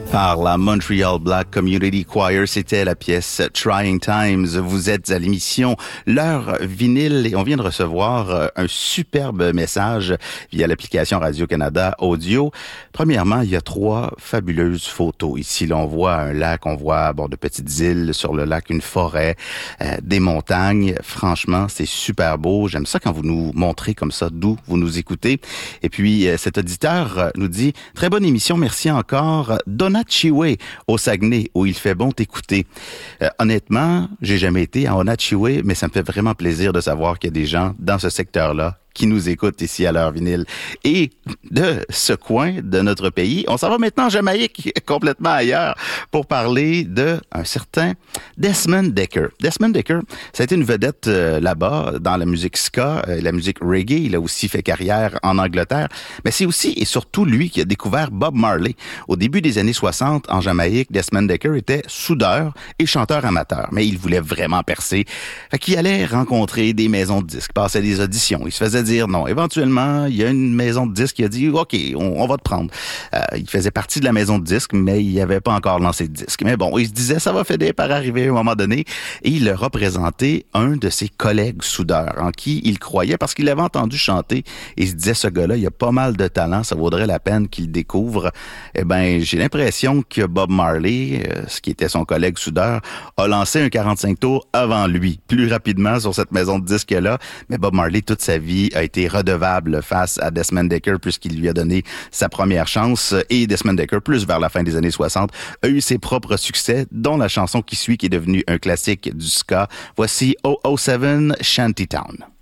par la Montreal Black Community Choir. C'était la pièce Trying Times. Vous êtes à l'émission L'heure vinyle et on vient de recevoir un superbe message via l'application Radio-Canada Audio. Premièrement, il y a 3 fabuleuses photos. Ici, là, on voit un lac, on voit de petites îles sur le lac, une forêt, des montagnes. Franchement, c'est super beau. J'aime ça quand vous nous montrez comme ça d'où vous nous écoutez. Et puis, cet auditeur nous dit « Très bonne émission, merci encore. Onatchiwé, au Saguenay, où il fait bon t'écouter. » Honnêtement, j'ai jamais été à Onatchiwé, mais ça me fait vraiment plaisir de savoir qu'il y a des gens dans ce secteur-là qui nous écoutent ici à l'heure vinyle. Et de ce coin de notre pays, on s'en va maintenant en Jamaïque, complètement ailleurs, pour parler de un certain Desmond Dekker. Desmond Dekker, ça a été une vedette là-bas dans la musique ska, la musique reggae. Il a aussi fait carrière en Angleterre. Mais c'est aussi et surtout lui qui a découvert Bob Marley. Au début des années 60, en Jamaïque, Desmond Dekker était soudeur et chanteur amateur. Mais il voulait vraiment percer. Fait qu'il allait rencontrer des maisons de disques, passait des auditions. Il se faisait dire non. Éventuellement, il y a une maison de disques qui a dit « OK, on va te prendre ». Il faisait partie de la maison de disques, mais il n'avait pas encore lancé de disque. Mais bon, il se disait « Ça va finir par arriver à un moment donné ». Et il a représenté un de ses collègues soudeurs en qui il croyait parce qu'il l'avait entendu chanter. Et il se disait « Ce gars-là, il a pas mal de talent, ça vaudrait la peine qu'il découvre ». Eh ben, j'ai l'impression que Bob Marley, ce qui était son collègue soudeur, a lancé un 45 tours avant lui, plus rapidement sur cette maison de disques-là. Mais Bob Marley, toute sa vie, a été redevable face à Desmond Dekker puisqu'il lui a donné sa première chance. Et Desmond Dekker, plus vers la fin des années 60, a eu ses propres succès, dont la chanson qui suit, qui est devenue un classique du ska. Voici 007 Shantytown.